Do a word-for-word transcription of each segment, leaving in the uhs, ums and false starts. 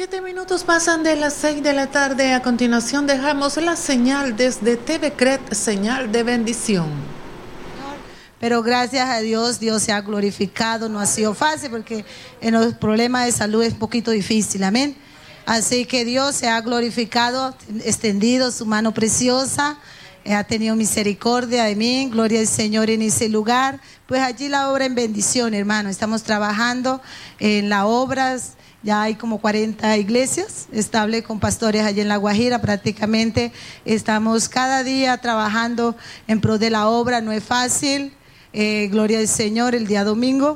Siete minutos pasan de las seis de la tarde. A continuación dejamos la señal desde T V C R E T, señal de bendición. Pero gracias a Dios, Dios se ha glorificado. No ha sido fácil porque en los problemas de salud es un poquito difícil, amén. Así que Dios se ha glorificado, extendido su mano preciosa, ha tenido misericordia de mí, gloria al Señor en ese lugar. Pues allí la obra en bendición, hermano. Estamos trabajando en las obras. Ya hay como cuarenta iglesias estables con pastores allí en La Guajira. Prácticamente estamos cada día trabajando en pro de la obra. No es fácil. Eh, gloria al Señor. El día domingo,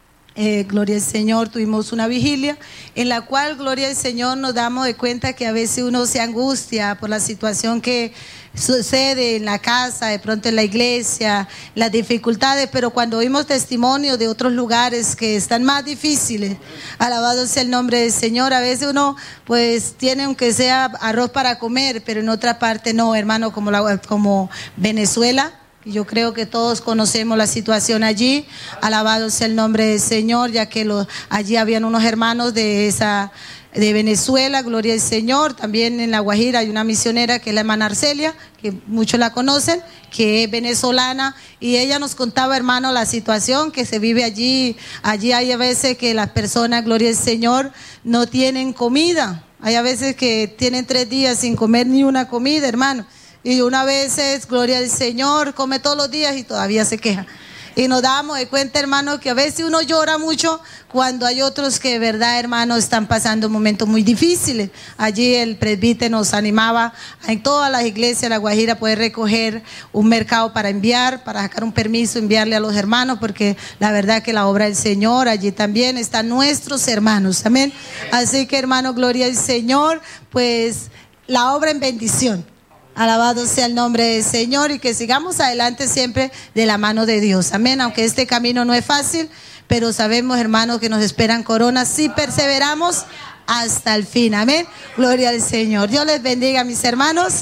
eh, gloria al Señor, tuvimos una vigilia en la cual, gloria al Señor, nos damos de cuenta que a veces uno se angustia por la situación que sucede en la casa, de pronto en la iglesia, las dificultades, pero cuando oímos testimonios de otros lugares que están más difíciles, alabado sea el nombre del Señor. A veces uno pues tiene aunque sea arroz para comer, pero en otra parte no, hermano, como, la, como Venezuela. Yo creo que todos conocemos la situación allí. Alabado sea el nombre del Señor, ya que los, allí habían unos hermanos de esa de Venezuela, gloria al Señor. También en La Guajira hay una misionera que es la hermana Arcelia, que muchos la conocen, que es venezolana, y ella nos contaba, hermano, la situación que se vive allí. Allí hay a veces que las personas, gloria al Señor, no tienen comida. Hay a veces que tienen tres días sin comer ni una comida, hermano. Y una vez es, gloria al Señor, come todos los días y todavía se queja. Y nos damos de cuenta, hermano, que a veces uno llora mucho cuando hay otros que de verdad, hermano, están pasando momentos muy difíciles. Allí el presbítero nos animaba en todas las iglesias de La Guajira poder recoger un mercado para enviar, para sacar un permiso, enviarle a los hermanos, porque la verdad que la obra del Señor, allí también están nuestros hermanos, amén. Así que, hermano, gloria al Señor, pues la obra en bendición. Alabado sea el nombre del Señor, y que sigamos adelante siempre de la mano de Dios, amén. Aunque este camino no es fácil, pero sabemos, hermanos, que nos esperan coronas si perseveramos hasta el fin, amén. Gloria al Señor. Dios les bendiga, mis hermanos.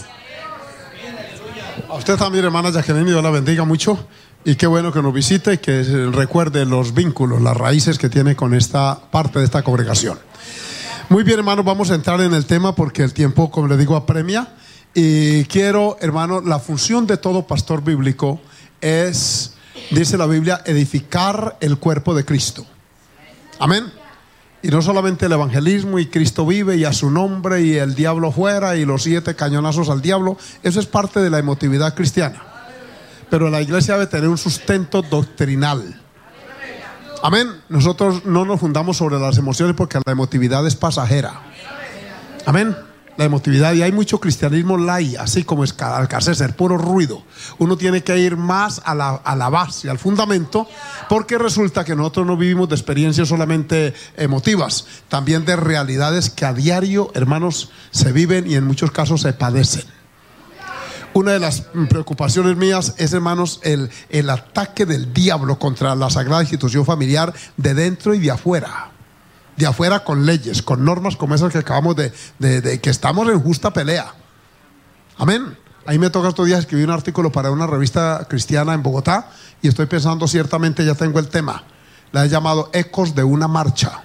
A usted también, hermana Jacqueline, Dios la bendiga mucho, y qué bueno que nos visite y que recuerde los vínculos, las raíces que tiene con esta parte de esta congregación. Muy bien, hermanos, vamos a entrar en el tema porque el tiempo, como le digo, apremia. Y quiero, hermano, la función de todo pastor bíblico es, dice la Biblia, edificar el cuerpo de Cristo. Amén. Y no solamente el evangelismo y Cristo vive y a su nombre y el diablo fuera y los siete cañonazos al diablo. Eso es parte de la emotividad cristiana. Pero la iglesia debe tener un sustento doctrinal. Amén. Nosotros no nos fundamos sobre las emociones porque la emotividad es pasajera. Amén. La emotividad, y hay mucho cristianismo light, así como es Alcácer, puro ruido. Uno tiene que ir más a la, a la base, al fundamento, porque resulta que nosotros no vivimos de experiencias solamente emotivas, también de realidades que a diario, hermanos, se viven y en muchos casos se padecen. Una de las preocupaciones mías es, hermanos, el, el ataque del diablo contra la sagrada institución familiar de dentro y de afuera. De afuera, con leyes, con normas como esas que acabamos de, de, de que estamos en justa pelea. Amén. Ahí me toca estos días escribir un artículo para una revista cristiana en Bogotá, y estoy pensando, ciertamente ya tengo el tema. La he llamado Ecos de una marcha.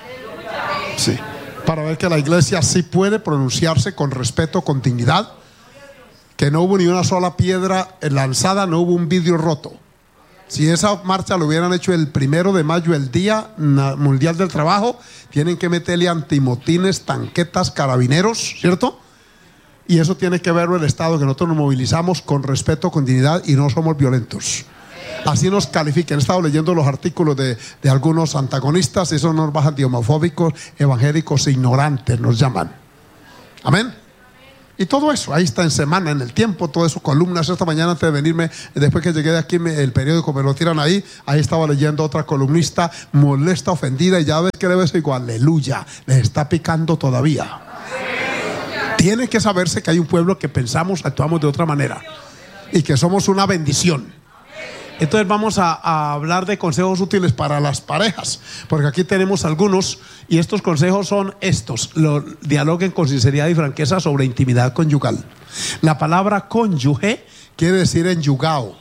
Sí. Para ver que la iglesia sí puede pronunciarse con respeto, con dignidad, que no hubo ni una sola piedra lanzada, no hubo un vidrio roto. Si esa marcha lo hubieran hecho el primero de mayo, el Día Mundial del Trabajo, tienen que meterle antimotines, tanquetas, carabineros, ¿cierto? Y eso tiene que verlo el Estado, que nosotros nos movilizamos con respeto, con dignidad y no somos violentos. Así nos califican. He estado leyendo los artículos de, de algunos antagonistas, y eso nos bajan de homofóbicos, evangélicos e ignorantes, nos llaman. Amén. Y todo eso, ahí está en Semana, en el Tiempo, todo eso, columnas. Esta mañana antes de venirme, después que llegué de aquí, el periódico me lo tiran ahí. Ahí estaba leyendo otra columnista molesta, ofendida, y ya ves que le ves igual, aleluya, les está picando todavía. Tiene que saberse que hay un pueblo que pensamos, actuamos de otra manera y que somos una bendición. Entonces vamos a, a hablar de consejos útiles para las parejas, porque aquí tenemos algunos, y estos consejos son estos: lo, dialoguen con sinceridad y franqueza sobre intimidad conyugal. La palabra cónyuge quiere decir enyugado.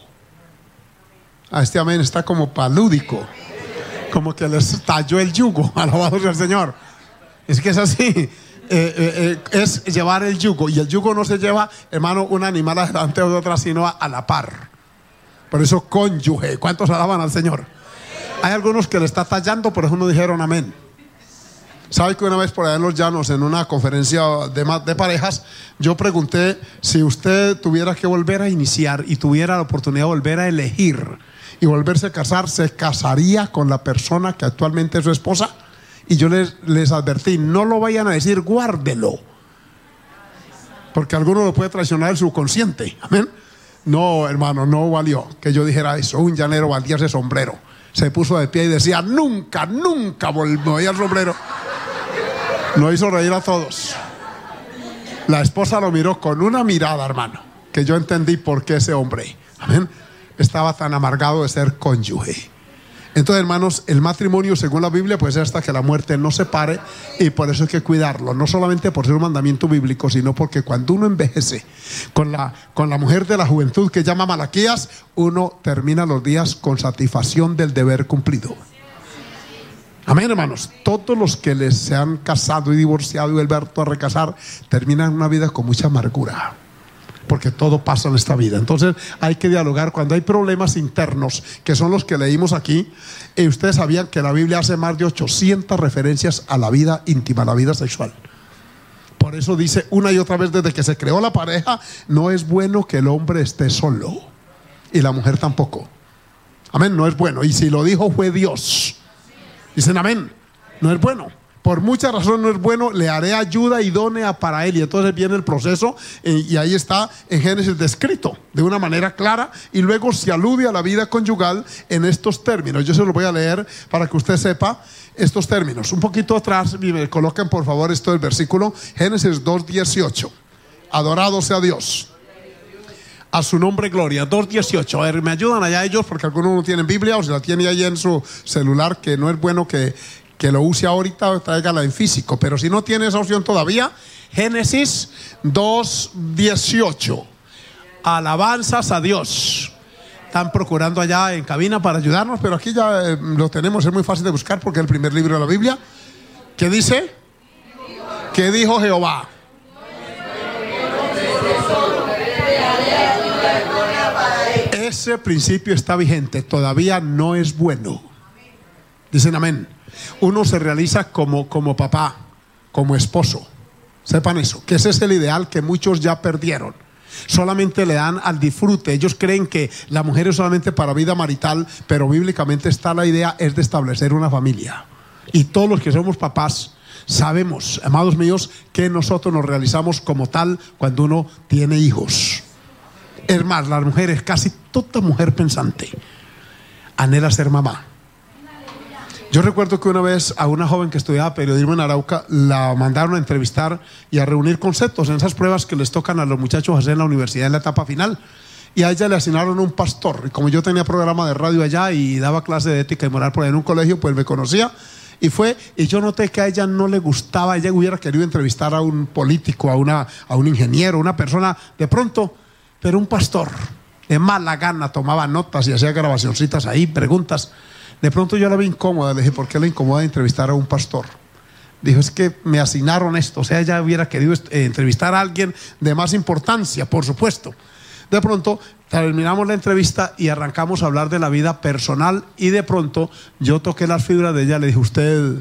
A este amén está como palúdico, como que les talló el yugo. Alabado sea el Señor. Es que es así. Eh, eh, eh, es llevar el yugo. Y el yugo no se lleva, hermano, un animal adelante o de otra, sino a, a la par. Por eso cónyuge. ¿Cuántos alaban al Señor? Hay algunos que le está tallando, por eso no dijeron amén. ¿Sabe que una vez por allá en Los Llanos, en una conferencia de, de parejas, yo pregunté si usted tuviera que volver a iniciar y tuviera la oportunidad de volver a elegir y volverse a casar, ¿se casaría con la persona que actualmente es su esposa? Y yo les, les advertí, no lo vayan a decir, guárdelo, porque alguno lo puede traicionar el subconsciente. Amén. No, hermano, no valió que yo dijera eso. Un llanero valía ese sombrero, se puso de pie y decía, nunca, nunca volví al sombrero. No hizo reír a todos. La esposa lo miró con una mirada, hermano, que yo entendí por qué ese hombre, amén, estaba tan amargado de ser cónyuge. Entonces, hermanos, el matrimonio, según la Biblia, pues es hasta que la muerte nos separe, y por eso hay que cuidarlo, no solamente por ser un mandamiento bíblico, sino porque cuando uno envejece con la, con la mujer de la juventud que llama Malaquías, uno termina los días con satisfacción del deber cumplido. Amén, hermanos. Todos los que les se han casado y divorciado y vuelven a recasar terminan una vida con mucha amargura, porque todo pasa en esta vida. Entonces hay que dialogar cuando hay problemas internos, que son los que leímos aquí. Y ustedes sabían que la Biblia hace más de ochocientas referencias a la vida íntima, a la vida sexual. Por eso dice una y otra vez, desde que se creó la pareja, no es bueno que el hombre esté solo, y la mujer tampoco. Amén, no es bueno. Y si lo dijo fue Dios. Dicen amén. No es bueno. Por muchas razones no es bueno. Le haré ayuda idónea para él. Y entonces viene el proceso, eh, y ahí está en Génesis descrito de una manera clara. Y luego se alude a la vida conyugal en estos términos. Yo se los voy a leer para que usted sepa estos términos. Un poquito atrás, me coloquen por favor esto del versículo. Génesis dos dieciocho. Adorado sea Dios. A su nombre gloria. dos dieciocho. A ver, me ayudan allá ellos, porque algunos no tienen Biblia, o si la tiene ahí en su celular, que no es bueno que, que lo use ahorita, o tráigala en físico. Pero si no tiene esa opción todavía, Génesis dos dieciocho. Alabanzas a Dios. Están procurando allá en cabina para ayudarnos, pero aquí ya eh, lo tenemos. Es muy fácil de buscar porque es el primer libro de la Biblia. ¿Qué dice? ¿Qué dijo Jehová? Ese principio está vigente, todavía no es bueno. Dicen amén. Uno se realiza como, como papá, como esposo. Sepan eso, que ese es el ideal que muchos ya perdieron. Solamente le dan al disfrute. Ellos creen que la mujer es solamente para vida marital, pero bíblicamente está la idea es de establecer una familia. Y todos los que somos papás sabemos, amados míos, que nosotros nos realizamos como tal cuando uno tiene hijos. Es más, las mujeres, casi toda mujer pensante anhela ser mamá. Yo recuerdo que una vez a una joven que estudiaba periodismo en Arauca la mandaron a entrevistar y a reunir conceptos en esas pruebas que les tocan a los muchachos hacer en la universidad en la etapa final. Y a ella le asignaron un pastor. Y como yo tenía programa de radio allá y daba clase de ética y moral por ahí en un colegio, pues me conocía. Y fue, y yo noté que a ella no le gustaba, ella hubiera querido entrevistar a un político, a, una, a un ingeniero, una persona de pronto. Pero un pastor de mala gana tomaba notas y hacía grabacioncitas ahí, preguntas. De pronto yo la vi incómoda. Le dije, ¿por qué le incomoda entrevistar a un pastor? Dijo, es que me asignaron esto. O sea, ella hubiera querido eh, entrevistar a alguien de más importancia, por supuesto. De pronto terminamos la entrevista y arrancamos a hablar de la vida personal. Y de pronto yo toqué las fibras de ella. Le dije, usted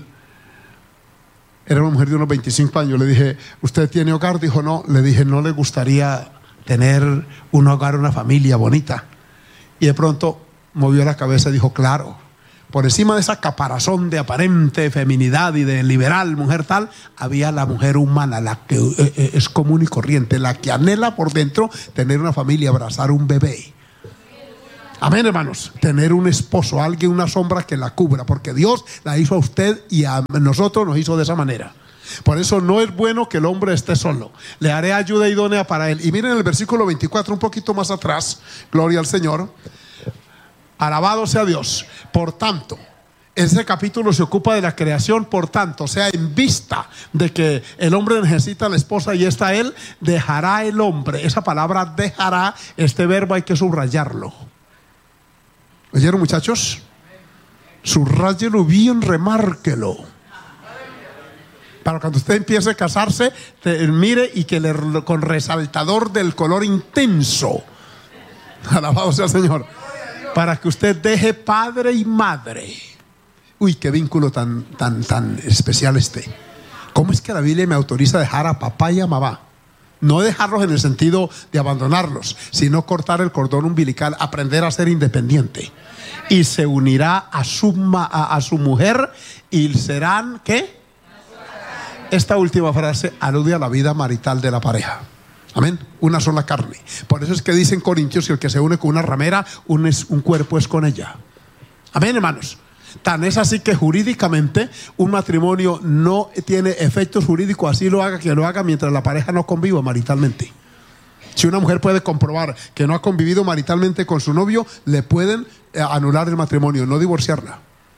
era una mujer de unos veinticinco años. Le dije, ¿usted tiene hogar? Dijo, no. Le dije, ¿no le gustaría tener un hogar, una familia bonita? Y de pronto movió la cabeza y dijo, claro. Por encima de esa caparazón de aparente feminidad y de liberal mujer tal, había la mujer humana, la que es común y corriente, la que anhela por dentro tener una familia, abrazar un bebé. Amén, hermanos. Tener un esposo, alguien, una sombra que la cubra, porque Dios la hizo a usted y a nosotros nos hizo de esa manera. Por eso no es bueno que el hombre esté solo. Le haré ayuda idónea para él. Y miren el versículo veinticuatro, un poquito más atrás. Gloria al Señor. Alabado sea Dios. Por tanto, ese capítulo se ocupa de la creación. Por tanto, o sea, en vista de que el hombre necesita a la esposa y está él, dejará el hombre. Esa palabra dejará, este verbo hay que subrayarlo. ¿Oyeron, muchachos? Subrayelo bien, remárquelo. Para cuando usted empiece a casarse, te, mire y que le, con resaltador del color intenso. Alabado sea el Señor. Para que usted deje padre y madre. Uy, qué vínculo tan, tan, tan especial este. ¿Cómo es que la Biblia me autoriza a dejar a papá y a mamá? No dejarlos en el sentido de abandonarlos, sino cortar el cordón umbilical, aprender a ser independiente. Y se unirá a su, a, a su mujer y serán, ¿qué? Esta última frase alude a la vida marital de la pareja. Amén. Una sola carne. Por eso es que dicen Corintios que el que se une con una ramera, un, es, un cuerpo es con ella. Amén, hermanos. Tan es así que jurídicamente un matrimonio no tiene efectos jurídicos, así lo haga que lo haga mientras la pareja no conviva maritalmente. Si una mujer puede comprobar que no ha convivido maritalmente con su novio, le pueden anular el matrimonio, no divorciarla.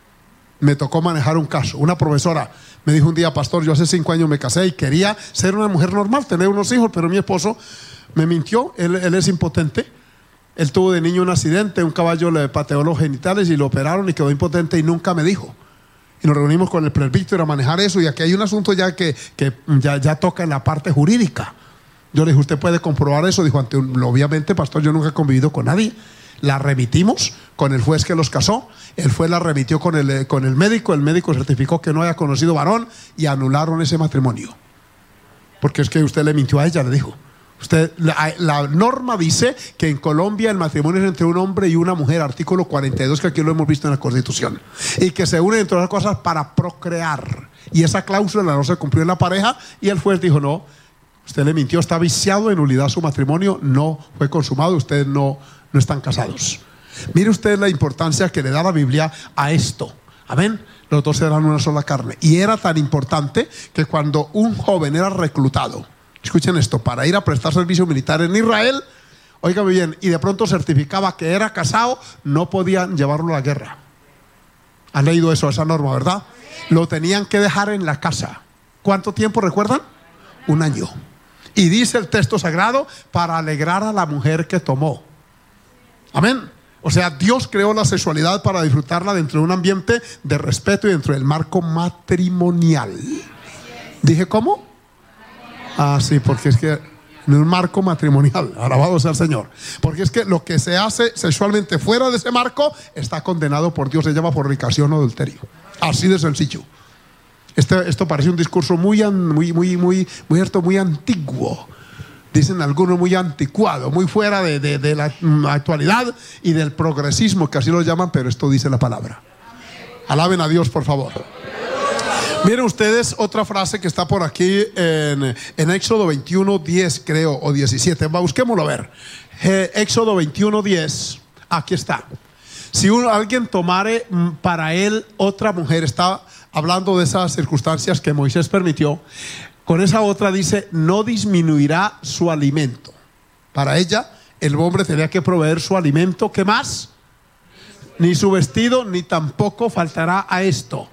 Me tocó manejar un caso. Una profesora me dijo un día: pastor, yo hace cinco años me casé y quería ser una mujer normal, tener unos hijos, pero mi esposo me mintió. Él, él es impotente. Él tuvo de niño un accidente, un caballo le pateó los genitales y lo operaron y quedó impotente y nunca me dijo. Y nos reunimos con el presbítero a manejar eso, y aquí hay un asunto ya que, que ya, ya toca en la parte jurídica. Yo le dije: ¿usted puede comprobar eso? Dijo: ante un, obviamente, pastor, yo nunca he convivido con nadie. La remitimos con el juez que los casó. El juez la remitió con el, con el médico. El médico certificó que no haya conocido varón y anularon ese matrimonio. Porque es que usted le mintió a ella, le dijo. Usted, la, la norma dice que en Colombia el matrimonio es entre un hombre y una mujer, artículo cuarenta y dos, que aquí lo hemos visto en la Constitución, y que se unen entre otras cosas para procrear. Y esa cláusula no se cumplió en la pareja, y el juez dijo: no, usted le mintió, está viciado, en nulidad su matrimonio, no fue consumado, ustedes no, no están casados. Mire usted la importancia que le da la Biblia a esto. Amén. Los dos eran una sola carne. Y era tan importante que cuando un joven era reclutado, escuchen esto, para ir a prestar servicio militar en Israel, óigame bien, y de pronto certificaba que era casado, no podían llevarlo a la guerra. ¿Han leído eso, esa norma, verdad? Lo tenían que dejar en la casa. ¿Cuánto tiempo recuerdan? Un año. Y dice el texto sagrado: para alegrar a la mujer que tomó. Amén. O sea, Dios creó la sexualidad para disfrutarla dentro de un ambiente de respeto y dentro del marco matrimonial. ¿Dije cómo? Ah, sí, porque es que en un marco matrimonial, alabado sea el Señor. Porque es que lo que se hace sexualmente fuera de ese marco está condenado por Dios, se llama fornicación o adulterio. Así de sencillo. Este, esto parece un discurso muy, muy, muy, muy, muy, muy, muy antiguo. Dicen algunos muy anticuado, muy fuera de, de, de la actualidad y del progresismo, que así lo llaman, pero esto dice la palabra. Alaben a Dios, por favor. Miren ustedes otra frase que está por aquí en, en Éxodo veintiuno, diez, creo, o diecisiete. Va, busquémoslo a ver. Eh, Éxodo veintiuno, diez. Aquí está. Si un, alguien tomare para él otra mujer, está hablando de esas circunstancias que Moisés permitió. Con esa otra dice: no disminuirá su alimento. Para ella, el hombre tenía que proveer su alimento. ¿Qué más? Ni su vestido, ni tampoco faltará a esto: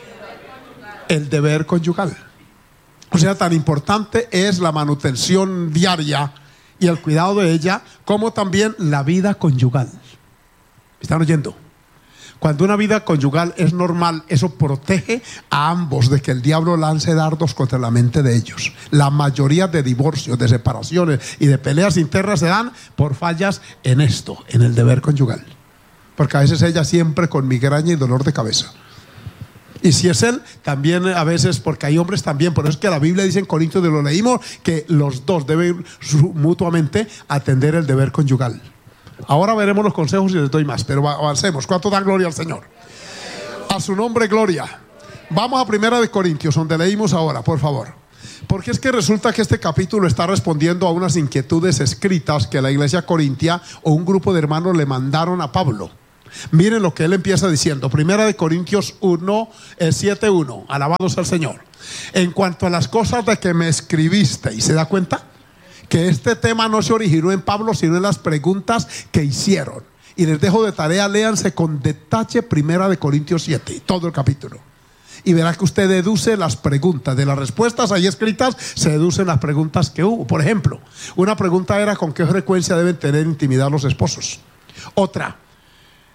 el deber conyugal. O sea, tan importante es la manutención diaria y el cuidado de ella, como también la vida conyugal. ¿Están oyendo? Cuando una vida conyugal es normal, eso protege a ambos de que el diablo lance dardos contra la mente de ellos. La mayoría de divorcios, de separaciones y de peleas internas se dan por fallas en esto, en el deber conyugal. Porque a veces ella siempre con migraña y dolor de cabeza. Y si es él, también a veces, porque hay hombres también. Por eso es que la Biblia dice en Corintios, de lo leímos, que los dos deben mutuamente atender el deber conyugal. Ahora veremos los consejos y les doy más, pero avancemos. ¿Cuánto da gloria al Señor? A su nombre, gloria. Vamos a Primera de Corintios, donde leímos ahora, por favor. Porque es que resulta que este capítulo está respondiendo a unas inquietudes escritas que la iglesia corintia o un grupo de hermanos le mandaron a Pablo. Miren lo que él empieza diciendo. Primera de Corintios uno, siete, uno. Alabados al Señor. En cuanto a las cosas de que me escribiste, ¿y se da cuenta? Que este tema no se originó en Pablo, sino en las preguntas que hicieron. Y les dejo de tarea, léanse con detalle Primera de Corintios siete, todo el capítulo. Y verá que usted deduce las preguntas. De las respuestas ahí escritas, se deducen las preguntas que hubo. Por ejemplo, una pregunta era: ¿con qué frecuencia deben tener intimidad los esposos? Otra: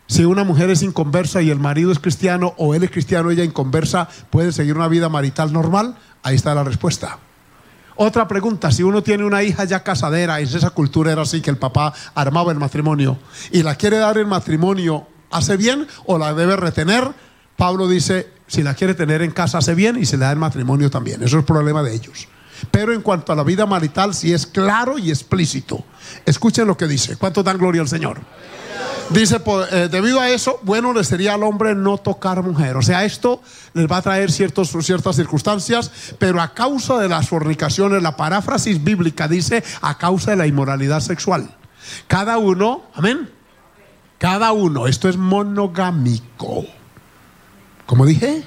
Si una mujer es inconversa y el marido es cristiano, o él es cristiano, ella inconversa, ¿puede seguir una vida marital normal? Ahí está la respuesta. Otra pregunta: si uno tiene una hija ya casadera, en esa cultura era así, que el papá armaba el matrimonio, y la quiere dar en matrimonio, ¿hace bien o la debe retener? Pablo dice, si la quiere tener en casa hace bien, y se la da en matrimonio también. Eso es problema de ellos. Pero en cuanto a la vida marital, sí es claro y explícito. Escuchen lo que dice. ¿Cuánto dan gloria al Señor? Dice, pues, eh, debido a eso, bueno le sería al hombre no tocar mujer. O sea, esto les va a traer ciertos, ciertas circunstancias, pero a causa de las fornicaciones, la paráfrasis bíblica dice, a causa de la inmoralidad sexual. Cada uno, amén, cada uno, esto es monogámico. ¿Cómo dije?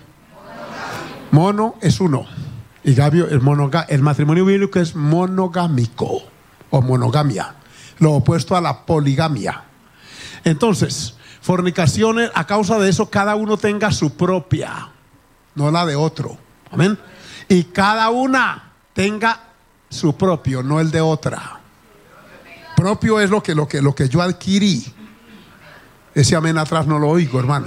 Mono es uno, y gabio es monoga, el matrimonio bíblico es monogámico o monogamia, lo opuesto a la poligamia. Entonces, fornicaciones, a causa de eso, cada uno tenga su propia, no la de otro. Amén. Y cada una tenga su propio, no el de otra. Propio es lo que, lo que, lo que yo adquirí. Ese amén atrás no lo oigo, hermano.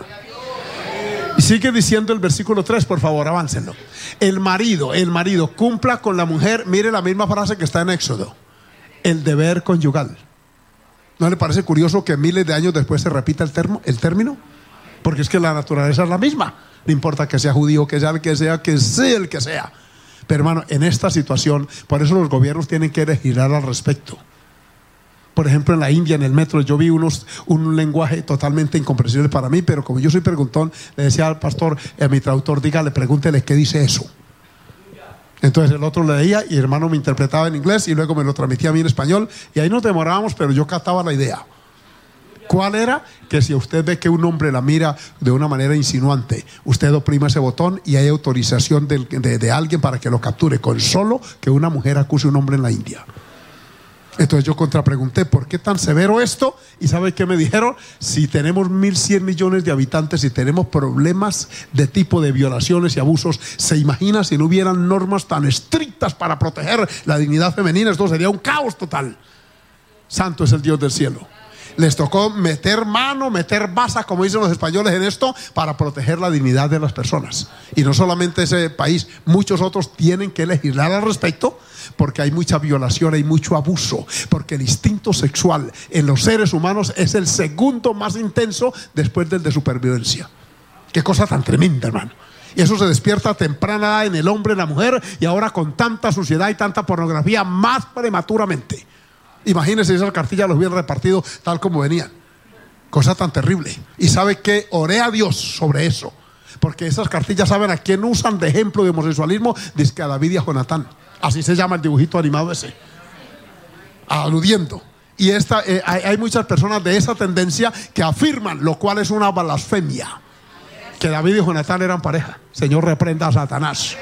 Y sigue diciendo el versículo tres, por favor, aváncenlo. El marido, el marido cumpla con la mujer, mire la misma frase que está en Éxodo, el deber conyugal. ¿No le parece curioso que miles de años después se repita el, termo, el término? Porque es que la naturaleza es la misma. No importa que sea judío, que sea el que sea, que sea el que sea. Pero hermano, en esta situación, por eso los gobiernos tienen que legislar al respecto. Por ejemplo, en la India, en el metro, yo vi unos, un lenguaje totalmente incomprensible para mí, pero como yo soy preguntón, le decía al pastor, a mi traductor, dígale, pregúntele qué dice eso. Entonces el otro leía y el hermano me interpretaba en inglés y luego me lo transmitía a mí en español, y ahí nos demorábamos, pero yo captaba la idea. ¿Cuál era? Que si usted ve que un hombre la mira de una manera insinuante, usted oprima ese botón y hay autorización de, de, de alguien para que lo capture, con solo que una mujer acuse a un hombre en la India. Entonces yo contrapregunté, ¿por qué tan severo esto? Y ¿sabe qué me dijeron? Si tenemos mil cien millones de habitantes y tenemos problemas de tipo de violaciones y abusos, ¿se imagina si no hubieran normas tan estrictas para proteger la dignidad femenina? Esto sería un caos total. Santo es el Dios del cielo. Les tocó meter mano, meter basa, como dicen los españoles, en esto para proteger la dignidad de las personas. Y no solamente ese país, muchos otros tienen que legislar al respecto, porque hay mucha violación, hay mucho abuso, porque el instinto sexual en los seres humanos es el segundo más intenso después del de supervivencia. Qué cosa tan tremenda, hermano. Y eso se despierta a temprana edad en el hombre, en la mujer, y ahora con tanta suciedad y tanta pornografía, más prematuramente. Imagínense si esas cartillas los hubieran repartido tal como venían. Cosa tan terrible. Y sabe que oré a Dios sobre eso, porque esas cartillas, ¿saben a quién usan de ejemplo de homosexualismo? Dice que a David y a Jonatán. Así se llama el dibujito animado ese, aludiendo. Y esta, eh, hay, hay muchas personas de esa tendencia que afirman, lo cual es una blasfemia, que David y Jonatán eran pareja. Señor, reprenda a Satanás.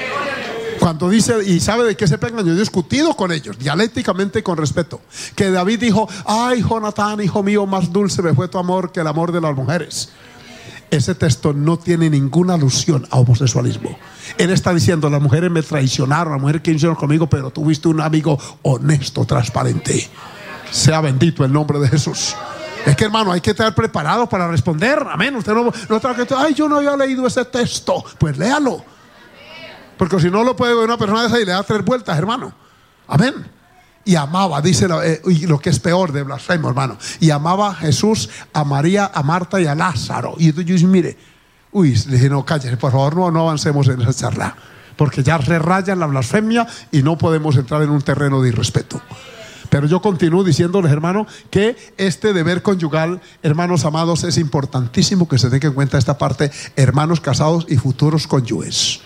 Cuando dice, y sabe de qué se pegan, yo he discutido con ellos dialécticamente y con respeto, que David dijo, ay Jonatán, hijo mío, más dulce me fue tu amor que el amor de las mujeres. Ese texto no tiene ninguna alusión a homosexualismo. Él está diciendo, las mujeres me traicionaron, las mujeres que hicieron conmigo, pero tuviste un amigo honesto, transparente. Sea bendito el nombre de Jesús. Es que, hermano, hay que estar preparado para responder. Amén. Usted no, no trae que, ay, yo no había leído ese texto. Pues léalo. Porque si no lo puede ver una persona de esa y le da tres vueltas, hermano. Amén. Y amaba, dice la, eh, y lo que es peor de blasfemo, hermano. Y amaba a Jesús, a María, a Marta y a Lázaro. Y entonces yo dije, mire, uy, le dije, no, cállese, por favor, no, no avancemos en esa charla. Porque ya se raya en la blasfemia y no podemos entrar en un terreno de irrespeto. Pero yo continúo diciéndoles, hermano, que este deber conyugal, hermanos amados, es importantísimo que se tenga en cuenta esta parte, hermanos casados y futuros cónyuges.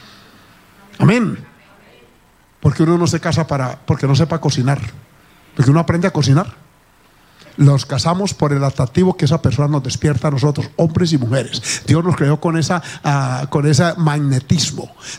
Amén. Porque uno no se casa para porque no sepa cocinar, porque uno aprende a cocinar. Los casamos por el atractivo que esa persona nos despierta a nosotros, hombres y mujeres. Dios nos creó con esa, uh, con ese magnetismo.